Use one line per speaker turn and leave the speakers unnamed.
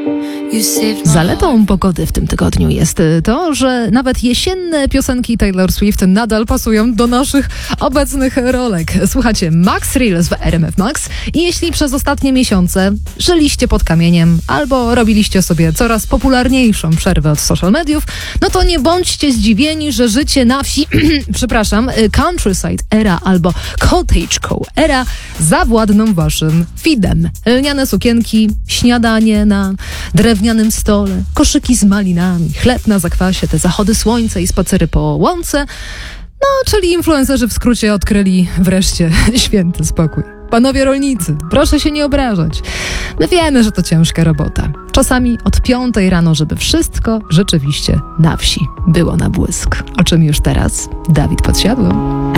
Zaletą pogody w tym tygodniu jest to, że nawet jesienne piosenki Taylor Swift nadal pasują do naszych obecnych rolek. Słuchacie Max Reels w RMF Max i jeśli przez ostatnie miesiące żyliście pod kamieniem albo robiliście sobie coraz popularniejszą przerwę od social mediów, no to nie bądźcie zdziwieni, że życie na wsi, countryside era albo cottagecore era zawładną waszym feedem. Lniane sukienki, śniadanie na drewnianym stole, koszyki z malinami, chleb na zakwasie, te zachody słońca i spacery po łące. No, czyli influencerzy w skrócie odkryli wreszcie święty spokój. Panowie rolnicy, proszę się nie obrażać. My wiemy, że to ciężka robota. Czasami od 5 rano, żeby wszystko rzeczywiście na wsi było na błysk. O czym już teraz Dawid Podsiadło.